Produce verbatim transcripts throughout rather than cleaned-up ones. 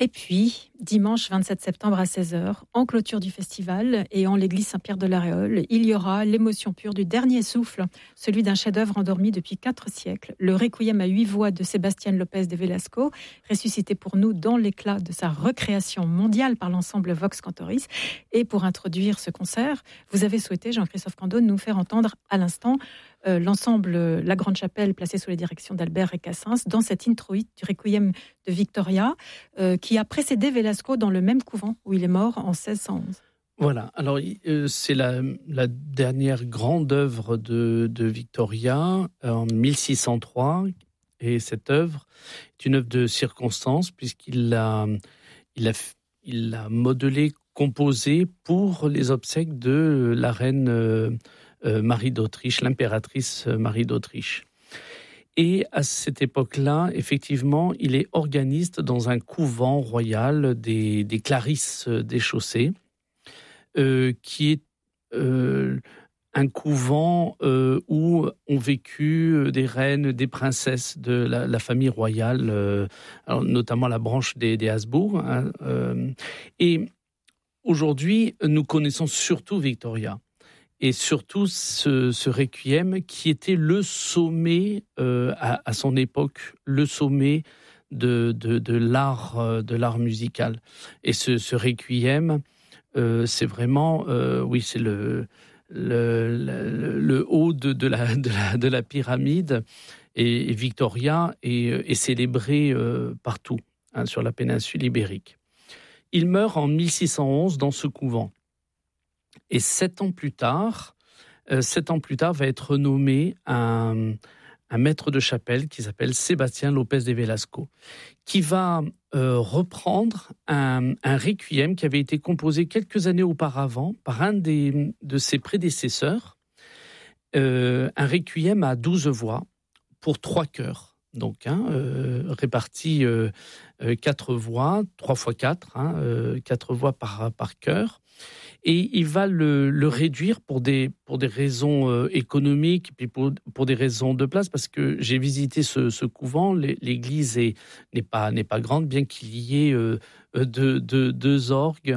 Et puis, dimanche vingt-sept septembre à seize heures, en clôture du festival et en l'église Saint-Pierre de la Réole, il y aura l'émotion pure du dernier souffle, celui d'un chef-d'œuvre endormi depuis quatre siècles, le requiem à huit voix de Sébastien Lopez de Velasco, ressuscité pour nous dans l'éclat de sa recréation mondiale par l'ensemble Vox Cantoris. Et pour introduire ce concert, vous avez souhaité, Jean-Christophe Candeau, nous faire entendre à l'instant Euh, l'ensemble euh, La Grande Chapelle, placée sous la direction d'Albert Recassens, dans cet introït du Requiem de Victoria, euh, qui a précédé Velasco dans le même couvent où il est mort en seize cent onze. Voilà, alors euh, c'est la, la dernière grande œuvre de, de Victoria euh, en mille six cent trois, et cette œuvre est une œuvre de circonstance puisqu'il l'a, il a, il l'a modelée, composée pour les obsèques de la reine euh, Euh, Marie d'Autriche, l'impératrice Marie d'Autriche. Et à cette époque-là, effectivement, il est organiste dans un couvent royal des, des Clarisses des Chaussées, euh, qui est euh, un couvent euh, où ont vécu des reines, des princesses de la, la famille royale, euh, alors notamment la branche des, des Habsbourg. Hein, euh, et aujourd'hui, nous connaissons surtout Victoria. Et surtout ce, ce requiem qui était le sommet euh, à, à son époque, le sommet de, de, de, l'art, de l'art musical. Et ce, ce requiem, euh, c'est vraiment, euh, oui, c'est le, le, le, le haut de, de, la, de, la, de la pyramide. Et, et Victoria est, est célébré euh, partout, hein, sur la péninsule ibérique. Il meurt en mille six cent onze dans ce couvent. Et sept ans plus tard, euh, sept ans plus tard va être nommé un, un maître de chapelle qui s'appelle Sébastien Lopez de Velasco, qui va euh, reprendre un, un requiem qui avait été composé quelques années auparavant par un des, de ses prédécesseurs, euh, un requiem à douze voix pour trois chœurs. Donc, hein, euh, répartis euh, euh, quatre voix, trois fois quatre, hein, euh, quatre voix par, par chœur. Et il va le, le réduire pour des, pour des raisons euh, économiques, puis pour, pour des raisons de place, parce que j'ai visité ce, ce couvent, l'église est, n'est, pas, n'est pas grande, bien qu'il y ait euh, deux, deux, deux orgues.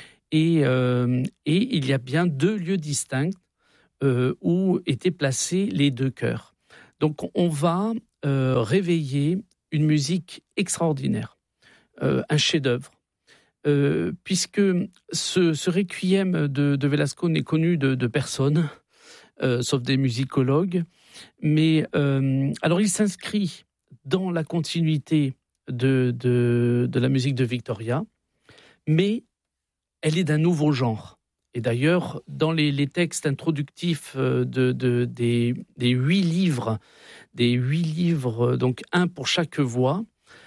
Et, euh, et il y a bien deux lieux distincts euh, où étaient placés les deux chœurs. Donc on va euh, réveiller une musique extraordinaire, euh, un chef-d'œuvre. Euh, puisque ce, ce requiem de, de Velasco n'est connu de, de personne, euh, sauf des musicologues. Mais euh, alors il s'inscrit dans la continuité de, de, de la musique de Victoria, mais elle est d'un nouveau genre. Et d'ailleurs, dans les, les textes introductifs de, de, des, des huit livres, des huit livres, donc un pour chaque voix.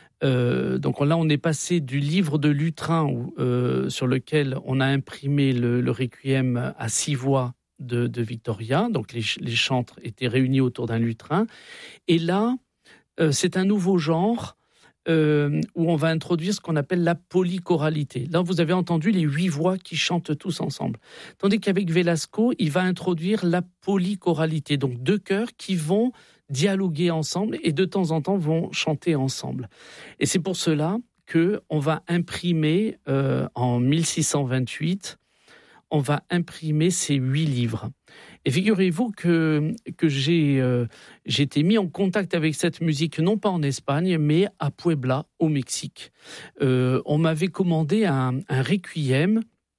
Euh, donc là, on est passé du livre de Lutrin où, euh, sur lequel on a imprimé le, le requiem à six voix de, de Victoria. Donc les, les chantres étaient réunis autour d'un lutrin. Et là, euh, c'est un nouveau genre euh, où on va introduire ce qu'on appelle la polychoralité. Là, vous avez entendu les huit voix qui chantent tous ensemble. Tandis qu'avec Velasco, il va introduire la polychoralité. Donc deux chœurs qui vont dialoguer ensemble et de temps en temps vont chanter ensemble. Et c'est pour cela qu'on va imprimer euh, en mille six cent vingt-huit, on va imprimer ces huit livres. Et figurez-vous que, que j'ai, euh, j'ai été mis en contact avec cette musique, non pas en Espagne, mais à Puebla, au Mexique. Euh, on m'avait commandé un, un requiem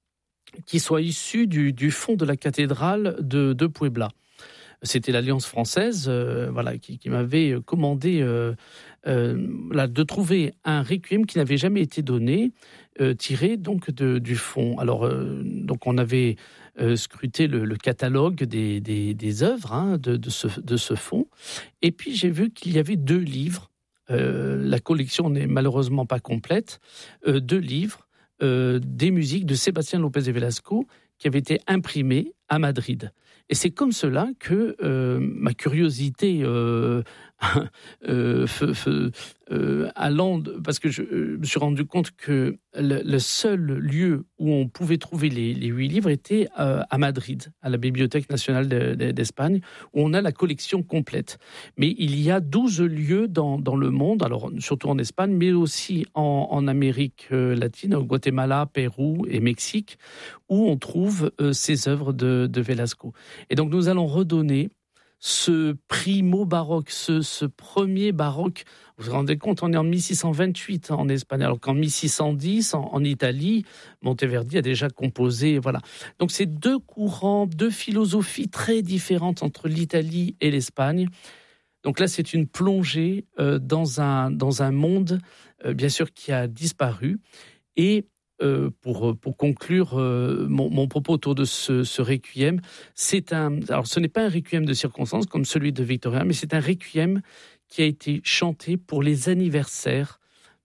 qui soit issu du, du fond de la cathédrale de, de Puebla. C'était l'Alliance française euh, voilà, qui, qui m'avait commandé euh, euh, là, de trouver un requiem qui n'avait jamais été donné, euh, tiré donc de, du fond. Alors, euh, donc on avait euh, scruté le, le catalogue des, des, des œuvres hein, de, de, ce, de ce fond. Et puis j'ai vu qu'il y avait deux livres. Euh, la collection n'est malheureusement pas complète. Euh, deux livres, euh, des musiques de Sébastien Lopez de Velasco qui avaient été imprimées à Madrid. Et c'est comme cela que euh, ma curiosité euh, euh, fe, fe, euh, allant, parce que je, je me suis rendu compte que le, le seul lieu où on pouvait trouver les, les huit livres était euh, à Madrid, à la Bibliothèque nationale de, de, d'Espagne, où on a la collection complète. Mais il y a douze lieux dans, dans le monde, alors surtout en Espagne, mais aussi en, en Amérique latine, au Guatemala, Pérou et Mexique, où on trouve euh, ces œuvres de, de Velasco. Et donc nous allons redonner ce primo baroque, ce, ce premier baroque. Vous vous rendez compte, on est en mille six cent vingt-huit en Espagne, alors qu'en mille six cent dix, en, en Italie, Monteverdi a déjà composé. Voilà. Donc c'est deux courants, deux philosophies très différentes entre l'Italie et l'Espagne. Donc là, c'est une plongée euh, dans, un, dans un monde, euh, bien sûr, qui a disparu. Et Euh, pour, pour conclure euh, mon, mon propos autour de ce, ce requiem, c'est un, alors ce n'est pas un requiem de circonstance comme celui de Victoria, mais c'est un requiem qui a été chanté pour les anniversaires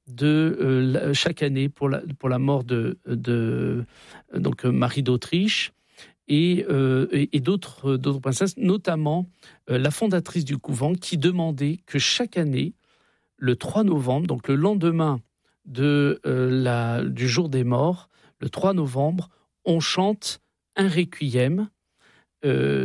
de euh, chaque année pour la, pour la mort de, de donc Marie d'Autriche et, euh, et, et d'autres, d'autres princesses, notamment euh, la fondatrice du couvent qui demandait que chaque année, le trois novembre, donc le lendemain De, euh, la, du jour des morts, le trois novembre, on chante un requiem euh,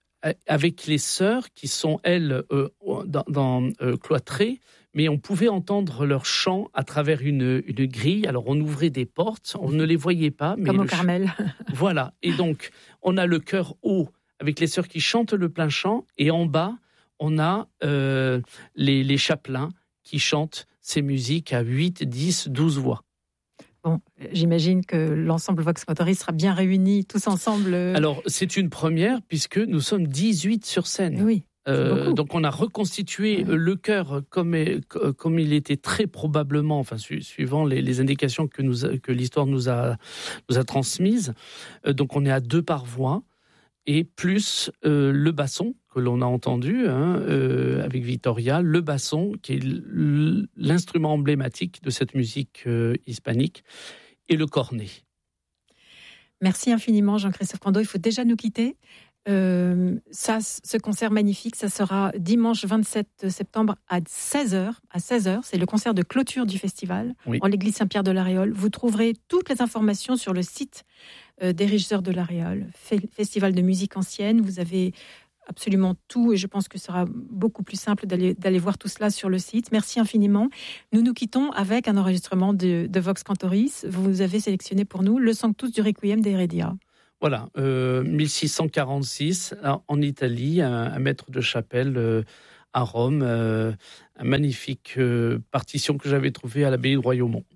avec les sœurs qui sont, elles, euh, dans, dans, euh, cloîtrées, mais on pouvait entendre leur chant à travers une, une grille. Alors on ouvrait des portes, on ne les voyait pas. Mais comme au le Carmel. Ch... Voilà, et donc on a le chœur haut avec les sœurs qui chantent le plein chant, et en bas, on a euh, les, les chapelains qui chantent ces musiques à huit, dix, douze voix. Bon, j'imagine que l'ensemble Vox Cantoris sera bien réuni tous ensemble. Alors, c'est une première puisque nous sommes dix-huit sur scène. Oui, euh, donc, on a reconstitué oui. le chœur comme, comme il était très probablement, enfin, su, suivant les, les indications que, nous, que l'histoire nous a, nous a transmises. Euh, donc, on est à deux par voix. Et plus euh, le basson que l'on a entendu hein, euh, avec Victoria, le basson qui est l'instrument emblématique de cette musique euh, hispanique, et le cornet. Merci infiniment Jean-Christophe Candeau, il faut déjà nous quitter. Euh, ça, ce concert magnifique, ça sera dimanche vingt-sept septembre à seize heures. À seize heures, c'est le concert de clôture du festival oui. en l'église Saint-Pierre de la Réole. Vous trouverez toutes les informations sur le site euh, des régisseurs de la Réole, Festival de musique ancienne. Vous avez absolument tout et je pense que ce sera beaucoup plus simple d'aller, d'aller voir tout cela sur le site. Merci infiniment. Nous nous quittons avec un enregistrement de, de Vox Cantoris. Vous avez sélectionné pour nous le Sanctus du Requiem d'Heredia. Voilà, euh, mille six cent quarante-six, en Italie, un, un maître de chapelle euh, à Rome, euh, un magnifique euh, partition que j'avais trouvée à l'abbaye de Royaumont.